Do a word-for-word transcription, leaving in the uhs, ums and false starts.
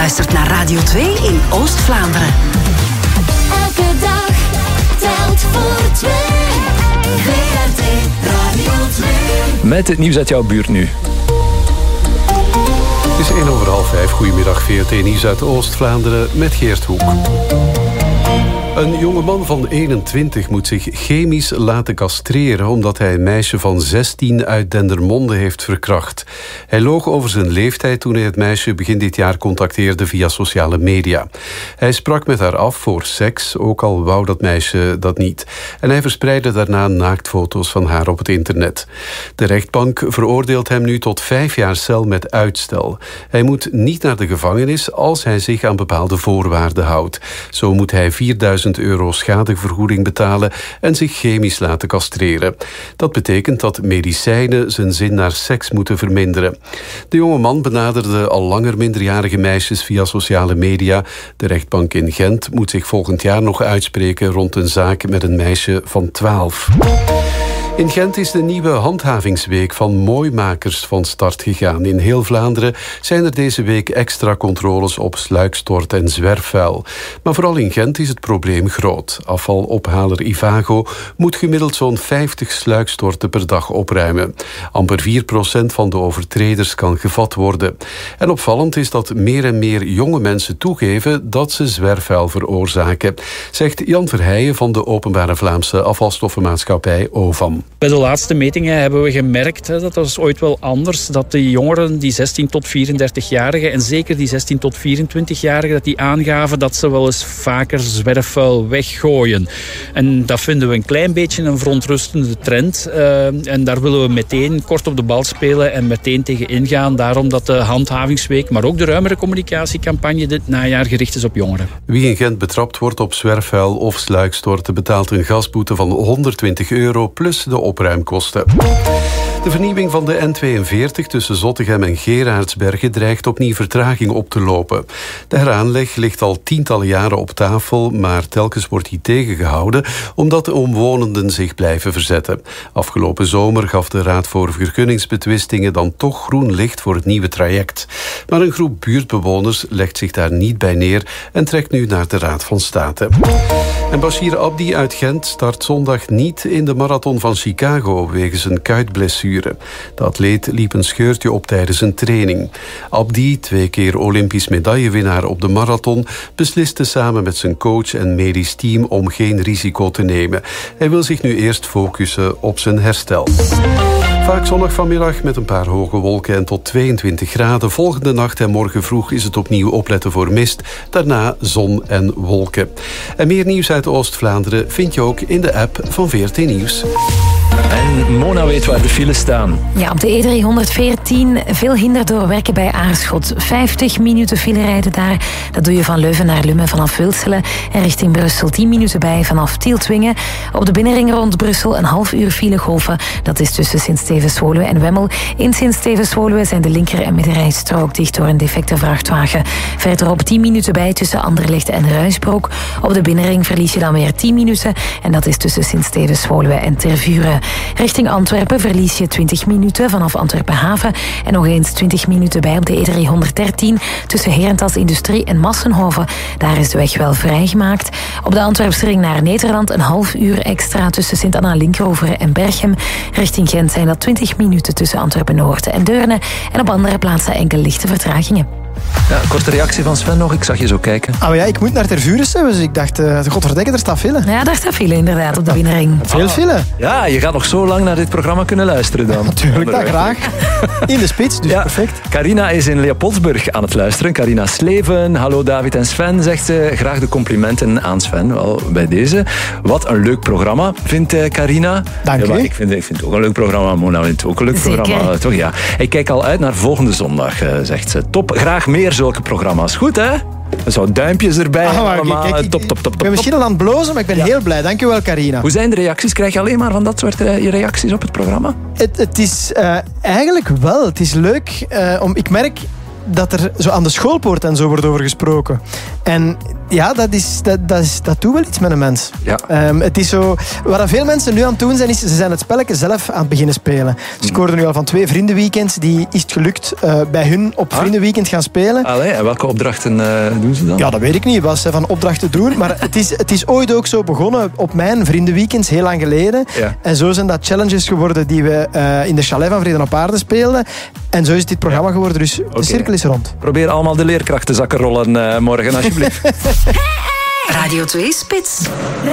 luistert naar Radio twee in Oost-Vlaanderen. Elke dag telt voor twee. V R T Radio twee. Met het nieuws uit jouw buurt nu. Het is één over half vijf. Goedemiddag, V R T Nieuws uit Oost-Vlaanderen met Geert Hoek. Een jongeman van eenentwintig moet zich chemisch laten castreren omdat hij een meisje van zestien uit Dendermonde heeft verkracht. Hij loog over zijn leeftijd toen hij het meisje begin dit jaar contacteerde via sociale media. Hij sprak met haar af voor seks, ook al wou dat meisje dat niet. En hij verspreidde daarna naaktfoto's van haar op het internet. De rechtbank veroordeelt hem nu tot vijf jaar cel met uitstel. Hij moet niet naar de gevangenis als hij zich aan bepaalde voorwaarden houdt. Zo moet hij vierduizend euro schadevergoeding betalen en zich chemisch laten castreren. Dat betekent dat medicijnen zijn zin naar seks moeten verminderen. De jonge man benaderde al langer minderjarige meisjes via sociale media. De rechtbank in Gent moet zich volgend jaar nog uitspreken rond een zaak met een meisje van twaalf. In Gent is de nieuwe handhavingsweek van mooimakers van start gegaan. In heel Vlaanderen zijn er deze week extra controles op sluikstort en zwerfvuil. Maar vooral in Gent is het probleem groot. Afvalophaler Ivago moet gemiddeld zo'n vijftig sluikstorten per dag opruimen. Amper vier procent van de overtreders kan gevat worden. En opvallend is dat meer en meer jonge mensen toegeven dat ze zwerfvuil veroorzaken, zegt Jan Verheijen van de Openbare Vlaamse Afvalstoffenmaatschappij O V A M. Bij de laatste metingen hebben we gemerkt, hè, dat was ooit wel anders, dat de jongeren, die zestien tot vierendertig-jarigen en zeker die zestien tot vierentwintig-jarigen, dat die aangaven dat ze wel eens vaker zwerfvuil weggooien. En dat vinden we een klein beetje een verontrustende trend. Uh, en daar willen we meteen kort op de bal spelen en meteen tegen ingaan. Daarom dat de handhavingsweek, maar ook de ruimere communicatiecampagne dit najaar gericht is op jongeren. Wie in Gent betrapt wordt op zwerfvuil of sluikstorten betaalt een gasboete van honderdtwintig euro plus de opruimkosten. De vernieuwing van de N tweeënveertig tussen Zottegem en Geraardsbergen dreigt opnieuw vertraging op te lopen. De heraanleg ligt al tientallen jaren op tafel, maar telkens wordt die tegengehouden omdat de omwonenden zich blijven verzetten. Afgelopen zomer gaf de Raad voor Vergunningsbetwistingen dan toch groen licht voor het nieuwe traject. Maar een groep buurtbewoners legt zich daar niet bij neer en trekt nu naar de Raad van State. En Bashir Abdi uit Gent start zondag niet in de marathon van Chicago wegens een kuitblessure. De atleet liep een scheurtje op tijdens een training. Abdi, twee keer Olympisch medaillewinnaar op de marathon, besliste samen met zijn coach en medisch team om geen risico te nemen. Hij wil zich nu eerst focussen op zijn herstel. Vaak zonnig vanmiddag met een paar hoge wolken en tot tweeëntwintig graden. Volgende nacht en morgen vroeg is het opnieuw opletten voor mist. Daarna zon en wolken. En meer nieuws uit Oost-Vlaanderen vind je ook in de app van V R T Nieuws. En Mona weet waar de files staan. Ja, op de E driehonderdveertien veel hinder door werken bij Aarschot. vijftig minuten file rijden daar. Dat doe je van Leuven naar Lummen vanaf Wilselen. En richting Brussel tien minuten bij vanaf Tieltwingen. Op de binnenring rond Brussel een half uur file golven. Dat is tussen Sint-Stevens-Woluwe en Wemmel. In Sint-Stevens-Woluwe zijn de linker- en middenrijstrook dicht door een defecte vrachtwagen. Verderop tien minuten bij tussen Anderlecht en Ruisbroek. Op de binnenring verlies je dan weer tien minuten. En dat is tussen Sint-Stevens-Woluwe en Tervuren. Richting Antwerpen verlies je twintig minuten vanaf Antwerpen-Haven en nog eens twintig minuten bij op de E driehonderddertien tussen Herentals Industrie en Massenhoven. Daar is de weg wel vrijgemaakt. Op de Antwerpsring naar Nederland een half uur extra tussen Sint-Anna-Linkeroever en Berchem. Richting Gent zijn dat twintig minuten tussen Antwerpen-Noord en Deurne en op andere plaatsen enkele lichte vertragingen. Ja, korte reactie van Sven nog, ik zag je zo kijken. Ah, ja, ik moet naar Tervuren, dus ik dacht, uh, godverdikke, er staat file. Ja, daar staat file inderdaad op de binnenring. Veel file. Ja, je gaat nog zo lang naar dit programma kunnen luisteren dan. Natuurlijk, dat graag. In de spits, dus ja, perfect. Carina is in Leopoldsburg aan het luisteren. Carina Sleven, hallo David en Sven, zegt ze. Graag de complimenten aan Sven, wel bij deze. Wat een leuk programma, vindt uh, Carina. Dank ja, je. Ik vind, ik vind het ook een leuk programma. Mona vindt het ook een leuk Zeker. programma. Toch, ja. Ik kijk al uit naar volgende zondag, uh, zegt ze. Top, graag meer zulke programma's. Goed, hè? Zo duimpjes erbij. Ah, maar, allemaal. kijk, ik, top, top, top, top. Ik ben misschien al aan het blozen, maar ik ben ja. heel blij. Dank je wel, Carina. Hoe zijn de reacties? Krijg je alleen maar van dat soort uh, reacties op het programma? Het, het is uh, eigenlijk wel. Het is leuk. Uh, om, ik merk dat er zo aan de schoolpoort en zo wordt over gesproken. En Ja, dat, is, dat, dat, is, dat doet wel iets met een mens. Ja. Um, het is zo, wat veel mensen nu aan het doen zijn, is ze zijn het spelletje zelf aan het beginnen spelen. Dus ik hoorde nu al van twee vriendenweekends, die is het gelukt uh, bij hun op ah. vriendenweekend gaan spelen. Allee, en welke opdrachten uh, doen ze dan? Ja, dat weet ik niet, wat ze van opdrachten doen. Maar het is, het is ooit ook zo begonnen op mijn vriendenweekends, heel lang geleden. Ja. En zo zijn dat challenges geworden die we uh, in de chalet van Vrede op Aarde speelden. En zo is dit programma geworden, dus okay. De cirkel is rond. Probeer allemaal de leerkrachtenzakken rollen uh, morgen, alsjeblieft. Radio twee Spits.